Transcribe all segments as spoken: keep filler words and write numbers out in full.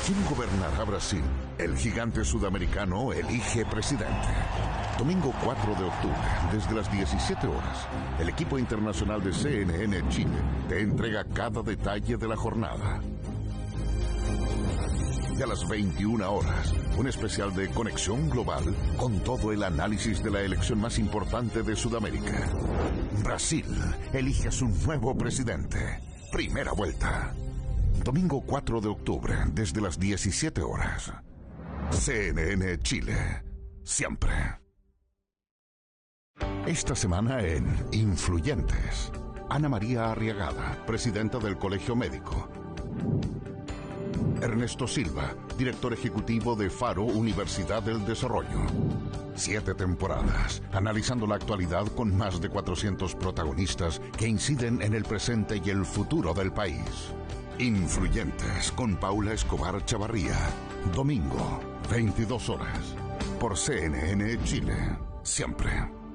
¿Quién gobernará Brasil? El gigante sudamericano elige presidente. Domingo cuatro de octubre, desde las diecisiete horas, el equipo internacional de C N N Chile te entrega cada detalle de la jornada. Y a las veintiuna horas, un especial de Conexión Global con todo el análisis de la elección más importante de Sudamérica. Brasil elige a su nuevo presidente. Primera vuelta. Domingo cuatro de octubre, desde las diecisiete horas. C N N Chile. Siempre. Esta semana en Influyentes. Ana María Arriagada, presidenta del Colegio Médico. Ernesto Silva, director ejecutivo de Faro Universidad del Desarrollo. Siete temporadas, analizando la actualidad con más de cuatrocientos protagonistas que inciden en el presente y el futuro del país. Influyentes con Paula Escobar Chavarría. Domingo, veintidós horas. Por C N N Chile. Siempre.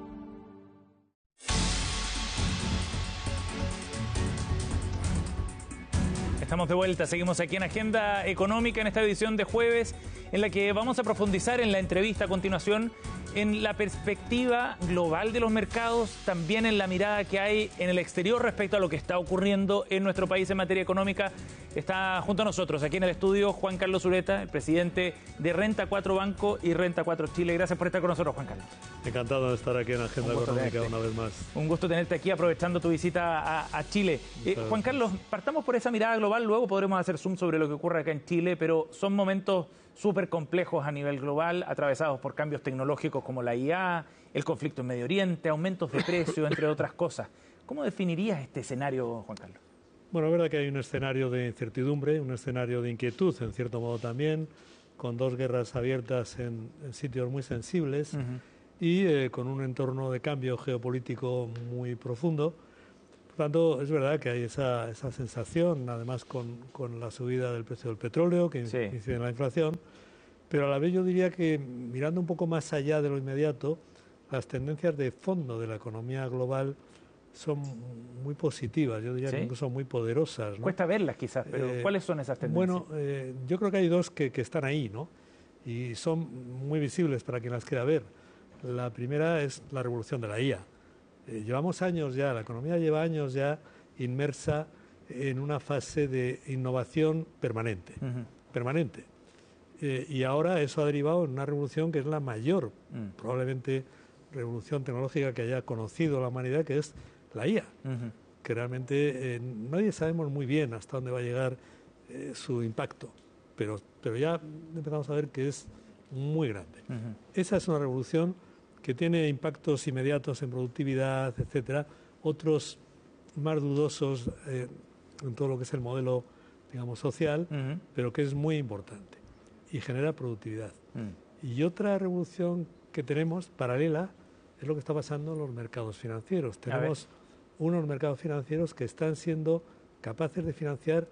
Estamos de vuelta, seguimos aquí en Agenda Económica en esta edición de jueves, en la que vamos a profundizar en la entrevista a continuación en la perspectiva global de los mercados, también en la mirada que hay en el exterior respecto a lo que está ocurriendo en nuestro país en materia económica. Está junto a nosotros, aquí en el estudio, Juan Carlos Ureta, el presidente de Renta cuatro Banco y Renta cuatro Chile. Gracias por estar con nosotros, Juan Carlos. Encantado de estar aquí en Agenda Económica una vez más. Un gusto tenerte aquí, aprovechando tu visita a, a Chile. Eh, Juan Carlos, partamos por esa mirada global, luego podremos hacer zoom sobre lo que ocurre acá en Chile, pero son momentos súper complejos a nivel global, atravesados por cambios tecnológicos como la I A, el conflicto en Medio Oriente, aumentos de precios, entre otras cosas. ¿Cómo definirías este escenario, Juan Carlos? Bueno, es verdad que hay un escenario de incertidumbre, un escenario de inquietud, en cierto modo también, con dos guerras abiertas en, en sitios muy sensibles uh-huh. y eh, con un entorno de cambio geopolítico muy profundo. Por tanto, es verdad que hay esa, esa sensación, además con, con la subida del precio del petróleo, que sí. incide en la inflación, pero a la vez yo diría que, mirando un poco más allá de lo inmediato, las tendencias de fondo de la economía global son muy positivas, yo diría ¿Sí? que incluso muy poderosas, ¿no? Cuesta verlas quizás, pero eh, ¿cuáles son esas tendencias? Bueno, eh, yo creo que hay dos que, que están ahí, ¿no? Y son muy visibles para quien las quiera ver. La primera es la revolución de la I A. Eh, llevamos años ya, la economía lleva años ya inmersa en una fase de innovación permanente, uh-huh. permanente. Eh, y ahora eso ha derivado en una revolución que es la mayor, uh-huh. probablemente, revolución tecnológica que haya conocido la humanidad, que es la I A, uh-huh. que realmente eh, nadie sabemos muy bien hasta dónde va a llegar eh, su impacto, pero, pero ya empezamos a ver que es muy grande. Uh-huh. Esa es una revolución que tiene impactos inmediatos en productividad, etcétera, otros más dudosos eh, en todo lo que es el modelo, digamos, social, uh-huh. pero que es muy importante y genera productividad. Uh-huh. Y otra revolución que tenemos, paralela, es lo que está pasando en los mercados financieros. Tenemos unos mercados financieros que están siendo capaces de financiar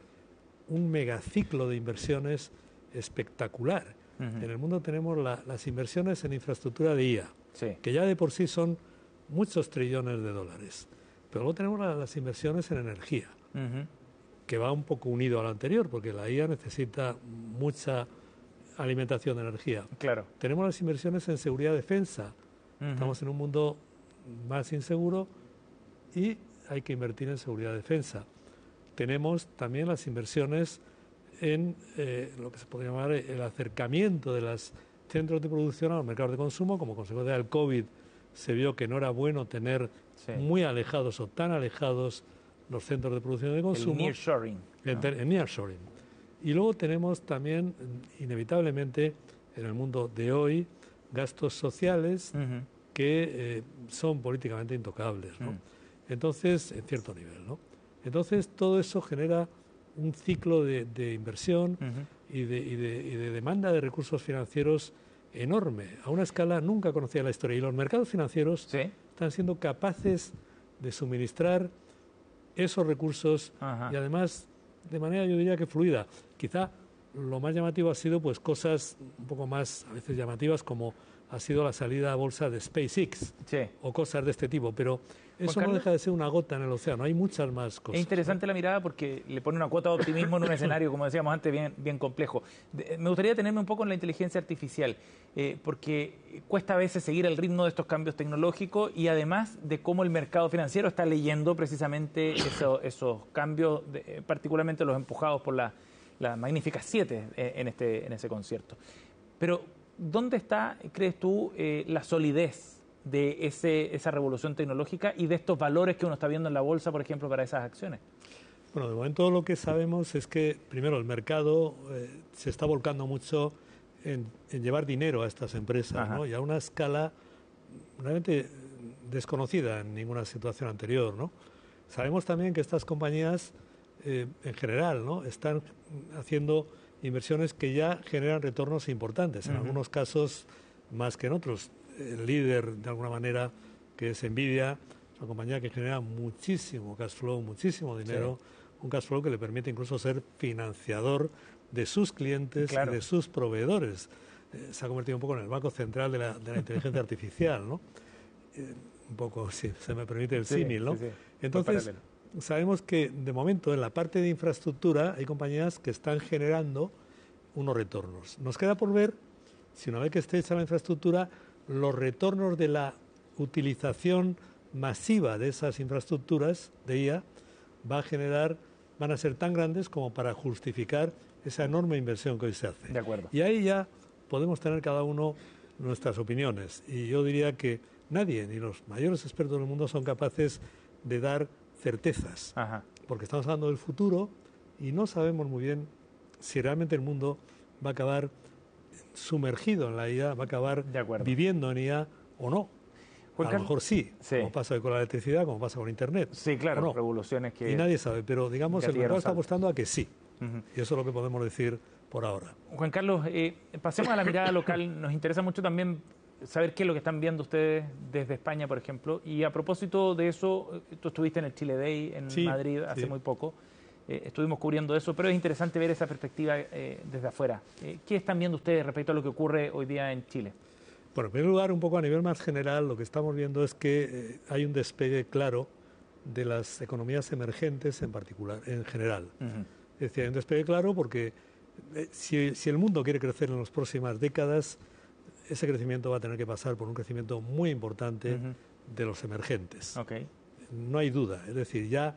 un megaciclo de inversiones espectacular. Uh-huh. En el mundo tenemos la, las inversiones en infraestructura de I A, sí. que ya de por sí son muchos trillones de dólares. Pero luego tenemos la, las inversiones en energía, uh-huh. que va un poco unido a lo anterior, porque la I A necesita mucha alimentación de energía. Claro. Tenemos las inversiones en seguridad-defensa. Uh-huh. Estamos en un mundo más inseguro y hay que invertir en seguridad-defensa. Tenemos también las inversiones en eh, lo que se podría llamar el acercamiento de los centros de producción a los mercados de consumo. Como consecuencia del COVID se vio que no era bueno tener sí. muy alejados o tan alejados los centros de producción y de consumo. El nearshoring. El, ¿no? el nearshoring. Y luego tenemos también, inevitablemente, en el mundo de hoy, gastos sociales uh-huh. que eh, son políticamente intocables, ¿no? Uh-huh. Entonces, en cierto nivel, ¿no? Entonces, todo eso genera un ciclo de, de inversión uh-huh. y, de, y, de, y de demanda de recursos financieros enorme, a una escala nunca conocida en la historia. Y los mercados financieros ¿Sí? están siendo capaces de suministrar esos recursos uh-huh. y además de manera, yo diría que fluida. Quizá lo más llamativo ha sido pues cosas un poco más a veces llamativas como ha sido la salida a bolsa de SpaceX Sí. o cosas de este tipo, pero eso no deja de ser una gota en el océano, hay muchas más cosas. Es interesante, ¿no? la mirada porque le pone una cuota de optimismo en un escenario, como decíamos antes, bien, bien complejo. De, me gustaría detenerme un poco en la inteligencia artificial, eh, porque cuesta a veces seguir el ritmo de estos cambios tecnológicos y además de cómo el mercado financiero está leyendo precisamente eso, esos cambios, de, particularmente los empujados por la, la Magnífica siete eh, en, este, en ese concierto. Pero, ¿dónde está, crees tú, eh, la solidez de ese, esa revolución tecnológica y de estos valores que uno está viendo en la bolsa, por ejemplo, para esas acciones? Bueno, de momento lo que sabemos es que, primero, el mercado eh, se está volcando mucho en, en llevar dinero a estas empresas, ¿no? Y a una escala realmente desconocida en ninguna situación anterior, ¿no? Sabemos también que estas compañías, eh, en general, ¿no?, están haciendo inversiones que ya generan retornos importantes, en uh-huh. algunos casos más que en otros. El líder, de alguna manera, que es Nvidia, una compañía que genera muchísimo cash flow, muchísimo dinero, sí. un cash flow que le permite incluso ser financiador de sus clientes claro. y de sus proveedores. Eh, se ha convertido un poco en el banco central de la, de la inteligencia artificial, ¿no? Eh, un poco, si se me permite el sí, símil, ¿no? Sí, sí. Entonces, sabemos que, de momento, en la parte de infraestructura hay compañías que están generando unos retornos. Nos queda por ver si, una vez que esté hecha la infraestructura, los retornos de la utilización masiva de esas infraestructuras de I A va a generar, van a ser tan grandes como para justificar esa enorme inversión que hoy se hace. De acuerdo. Y ahí ya podemos tener cada uno nuestras opiniones. Y yo diría que nadie, ni los mayores expertos del mundo, son capaces de dar certezas. Ajá. Porque estamos hablando del futuro y no sabemos muy bien si realmente el mundo va a acabar sumergido en la I A, va a acabar viviendo en I A o no. Juan a lo mejor sí, sí, como pasa con la electricidad, como pasa con Internet. Sí, claro, no. revoluciones que... Y nadie sabe, pero digamos el mercado está apostando a que sí. Uh-huh. Y eso es lo que podemos decir por ahora. Juan Carlos, eh, pasemos a la mirada local. Nos interesa mucho también saber qué es lo que están viendo ustedes desde España, por ejemplo. Y a propósito de eso, tú estuviste en el Chile Day en sí, Madrid hace sí. muy poco. Eh, estuvimos cubriendo eso, pero es interesante ver esa perspectiva eh, desde afuera. Eh, ¿Qué están viendo ustedes respecto a lo que ocurre hoy día en Chile? Bueno, en primer lugar, un poco a nivel más general, lo que estamos viendo es que eh, hay un despegue claro de las economías emergentes en particular, en general. Uh-huh. Es decir, hay un despegue claro porque eh, si, si el mundo quiere crecer en las próximas décadas, ese crecimiento va a tener que pasar por un crecimiento muy importante uh-huh. de los emergentes. Okay. No hay duda, es decir, ya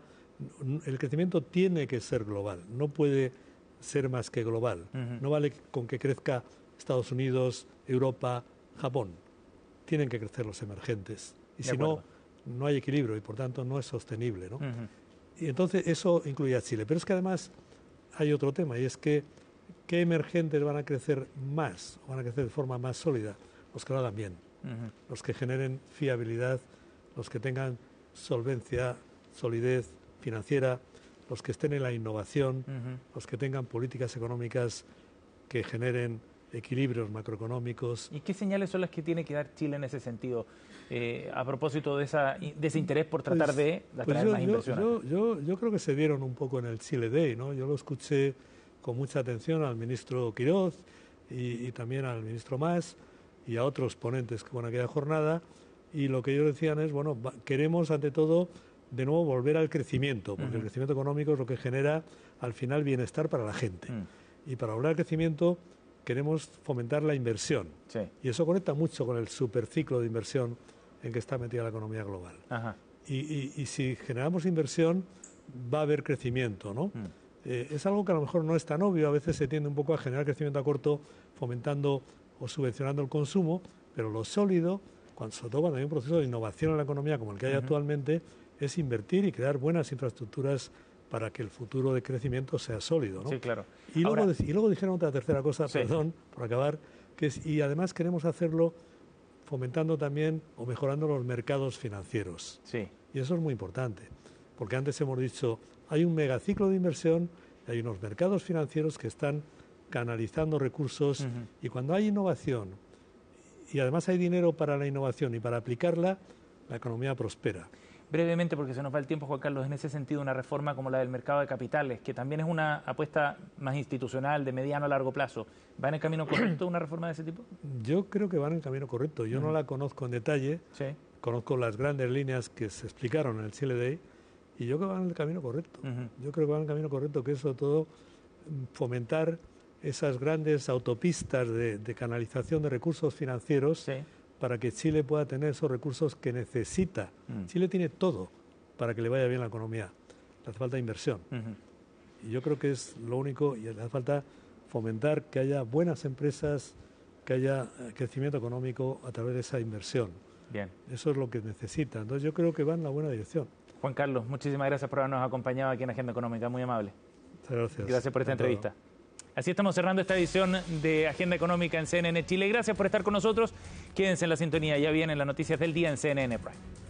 el crecimiento tiene que ser global, no puede ser más que global. Uh-huh. No vale con que crezca Estados Unidos, Europa, Japón. Tienen que crecer los emergentes. Y si no, no hay equilibrio y por tanto no es sostenible, ¿no? Uh-huh. Y entonces eso incluye a Chile. Pero es que además hay otro tema y es que ¿qué emergentes van a crecer más, van a crecer de forma más sólida? Los que lo hagan bien, uh-huh. los que generen fiabilidad, los que tengan solvencia, solidez financiera, los que estén en la innovación, uh-huh. los que tengan políticas económicas que generen equilibrios macroeconómicos. ¿Y qué señales son las que tiene que dar Chile en ese sentido, eh, a propósito de, esa, de ese interés por tratar pues, de atraer pues yo, más inversión? Yo, yo, yo creo que se dieron un poco en el Chile Day, ¿no? Yo lo escuché con mucha atención al ministro Quiroz y, y también al ministro Mas y a otros ponentes que con aquella jornada, y lo que ellos decían es, bueno, va, queremos ante todo de nuevo volver al crecimiento, porque uh-huh. el crecimiento económico es lo que genera al final bienestar para la gente. Uh-huh. Y para volver al crecimiento queremos fomentar la inversión. Sí. Y eso conecta mucho con el superciclo de inversión en que está metida la economía global. Ajá. Y, y, y si generamos inversión, va a haber crecimiento, ¿no? Uh-huh. Eh, es algo que a lo mejor no es tan obvio, a veces se tiende un poco a generar crecimiento a corto, fomentando o subvencionando el consumo, pero lo sólido, cuando, sobre todo cuando hay un proceso de innovación en la economía como el que hay uh-huh. actualmente, es invertir y crear buenas infraestructuras para que el futuro de crecimiento sea sólido, ¿no? Sí, claro. Y, Ahora, luego, y luego dijeron otra tercera cosa, sí. perdón, por acabar, que es, y además queremos hacerlo fomentando también o mejorando los mercados financieros. Sí. Y eso es muy importante, porque antes hemos dicho, hay un megaciclo de inversión, hay unos mercados financieros que están canalizando recursos uh-huh. y cuando hay innovación y además hay dinero para la innovación y para aplicarla, la economía prospera. Brevemente, porque se nos va el tiempo, Juan Carlos, en ese sentido, una reforma como la del mercado de capitales, que también es una apuesta más institucional, de mediano a largo plazo, ¿va en el camino correcto una reforma de ese tipo? Yo creo que va en el camino correcto. Yo uh-huh. no la conozco en detalle, sí. conozco las grandes líneas que se explicaron en el Chile Day, y yo creo que va en el camino correcto. Uh-huh. Yo creo que va en el camino correcto, que es sobre todo fomentar esas grandes autopistas de, de canalización de recursos financieros, sí. para que Chile pueda tener esos recursos que necesita. Mm. Chile tiene todo para que le vaya bien la economía. Le hace falta inversión. Uh-huh. Y yo creo que es lo único, y le hace falta fomentar que haya buenas empresas, que haya crecimiento económico a través de esa inversión. Bien. Eso es lo que necesita. Entonces yo creo que va en la buena dirección. Juan Carlos, muchísimas gracias por habernos acompañado aquí en Agenda Económica. Muy amable. Muchas gracias. Gracias por esta entrevista. Así estamos cerrando esta edición de Agenda Económica en C N N Chile. Gracias por estar con nosotros. Quédense en la sintonía. Ya vienen las noticias del día en C N N Prime.